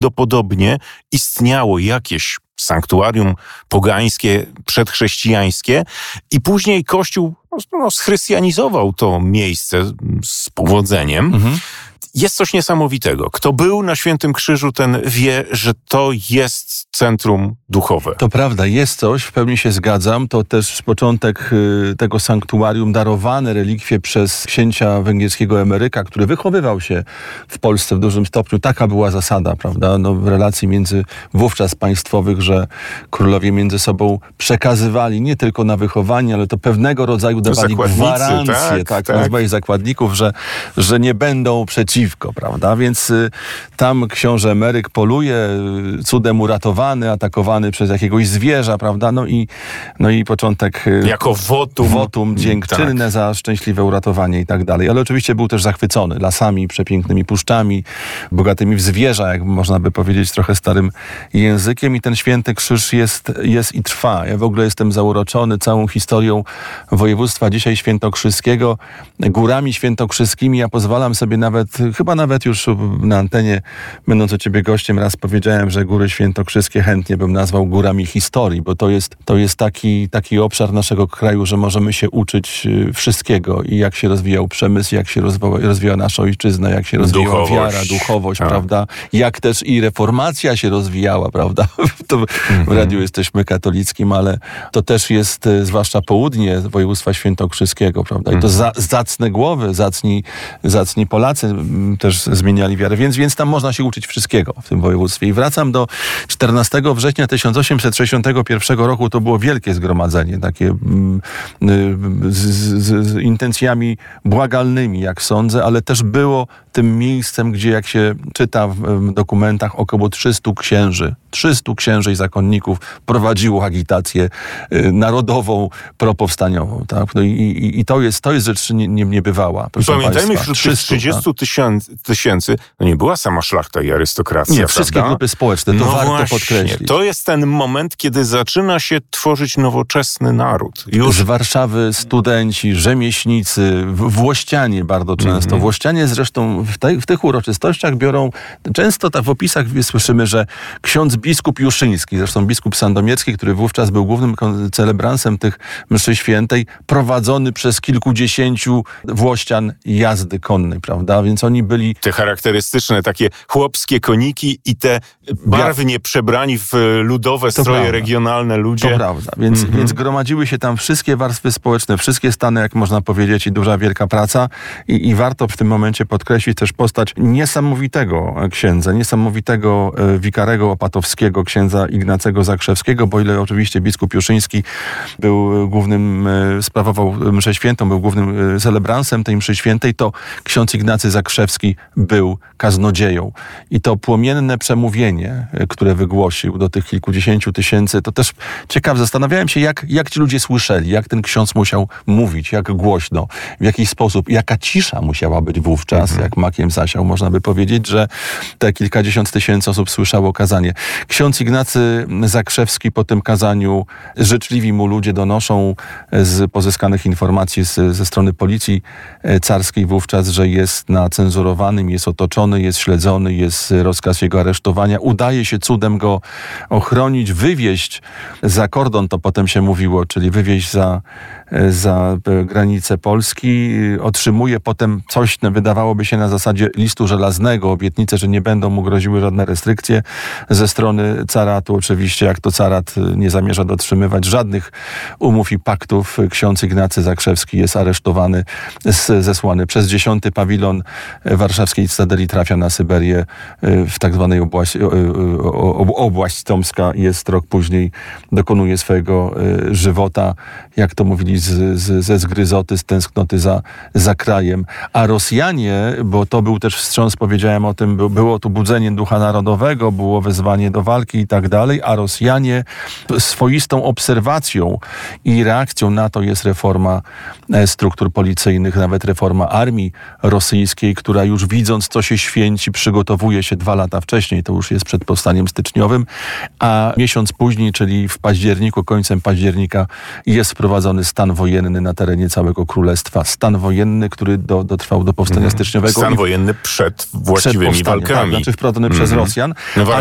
prawdopodobnie istniało jakieś sanktuarium pogańskie, przedchrześcijańskie i później Kościół schrystianizował to miejsce z powodzeniem. Jest coś niesamowitego. Kto był na Świętym Krzyżu, ten wie, że to jest centrum duchowe. To prawda, jest coś, w pełni się zgadzam. To też początek tego sanktuarium, darowane relikwie przez księcia węgierskiego Emeryka, który wychowywał się w Polsce w dużym stopniu. Taka była zasada, prawda? W relacji między wówczas państwowych, że królowie między sobą przekazywali nie tylko na wychowanie, ale to pewnego rodzaju dawali gwarancję, nazwali zakładników, że nie będą przeciwko, prawda? Więc tam książę Emeryk poluje, cudem uratowany, atakowany przez jakiegoś zwierza, prawda? No i początek... Jako wotum dziękczynne za szczęśliwe uratowanie i tak dalej. Ale oczywiście był też zachwycony lasami, przepięknymi puszczami, bogatymi w zwierza, jak można by powiedzieć trochę starym językiem. I ten Święty Krzyż jest i trwa. Ja w ogóle jestem zauroczony całą historią województwa dzisiaj świętokrzyskiego, górami świętokrzyskimi. Ja pozwalam sobie chyba nawet już na antenie, będąc u ciebie gościem, raz powiedziałem, że góry świętokrzyskie chętnie bym nazwał górami historii, bo to jest taki obszar naszego kraju, że możemy się uczyć wszystkiego i jak się rozwijał przemysł, jak się rozwijała nasza ojczyzna, jak się rozwijała wiara, duchowość, prawda? Jak też i reformacja się rozwijała, prawda? W radiu jesteśmy katolickim, ale to też jest zwłaszcza południe województwa świętokrzyskiego, prawda? I to zacne głowy, zacni Polacy też zmieniali wiarę, więc tam można się uczyć wszystkiego w tym województwie. I wracam do 14 września 1861 roku, to było wielkie zgromadzenie, takie z intencjami błagalnymi, jak sądzę, ale też było tym miejscem, gdzie jak się czyta w dokumentach, około 300 księży i zakonników prowadziło agitację narodową, propowstaniową. Tak? No i to jest rzecz niebywała. Pamiętajmy, wśród tych 30 tysięcy to nie była sama szlachta i arystokracja. Nie, wszystkie grupy społeczne, to warto podkreślić. To jest ten moment, kiedy zaczyna się tworzyć nowoczesny naród. Z Warszawy studenci, rzemieślnicy, włościanie bardzo często. Włościanie zresztą w tych uroczystościach biorą, często w opisach słyszymy, że ksiądz biskup Juszyński, zresztą biskup sandomierski, który wówczas był głównym celebransem tych mszy świętej, prowadzony przez kilkudziesięciu włościan jazdy konnej, prawda? Więc oni byli... Te charakterystyczne takie chłopskie koniki i te barwnie przebrani w ludowe stroje regionalne ludzie. To prawda. Więc gromadziły się tam wszystkie warstwy społeczne, wszystkie stany, jak można powiedzieć, i duża, wielka praca. I warto w tym momencie podkreślić też postać niesamowitego księdza, niesamowitego wikarego opatowskiego, księdza Ignacego Zakrzewskiego, bo ile oczywiście biskup Juszyński był głównym, sprawował mszę świętą, był głównym celebransem tej mszy świętej, to ksiądz Ignacy Zakrzewski był kaznodzieją. I to płomienne przemówienie, które wygłosił do tych kilkudziesięciu tysięcy, to też ciekawe. Zastanawiałem się, jak ci ludzie słyszeli, jak ten ksiądz musiał mówić, jak głośno, w jaki sposób, jaka cisza musiała być wówczas, jak makiem zasiał. Można by powiedzieć, że te kilkadziesiąt tysięcy osób słyszało kazanie. Ksiądz Ignacy Zakrzewski po tym kazaniu, życzliwi mu ludzie donoszą z pozyskanych informacji ze strony policji carskiej wówczas, że jest na cenzurowanym, jest otoczony, jest śledzony, jest rozkaz jego aresztowania. Udaje się cudem go ochronić, wywieźć za kordon, to potem się mówiło, czyli wywieźć za granicę Polski. Otrzymuje potem coś, wydawałoby się na zasadzie listu żelaznego, obietnicę, że nie będą mu groziły żadne restrykcje ze strony caratu. Oczywiście, jak to carat nie zamierza dotrzymywać żadnych umów i paktów, ksiądz Ignacy Zakrzewski jest aresztowany, zesłany przez 10. pawilon warszawskiej Cytadeli, trafia na Syberię w tak zwanej obłaść tomska. Jest rok później, dokonuje swojego żywota, jak to mówili, ze zgryzoty, z tęsknoty za krajem. A Rosjanie, bo to był też wstrząs, powiedziałem o tym, było tu budzenie ducha narodowego, było wezwanie do walki i tak dalej, a Rosjanie swoistą obserwacją i reakcją na to jest reforma struktur policyjnych, nawet reforma armii rosyjskiej, która która już widząc, co się święci, przygotowuje się 2 lata wcześniej, to już jest przed powstaniem styczniowym, a miesiąc później, czyli w październiku, końcem października jest wprowadzony stan wojenny na terenie całego królestwa. Stan wojenny, który dotrwał do powstania styczniowego. Stan wojenny przed właściwymi walkami. Tak, znaczy wprowadzony przez Rosjan. No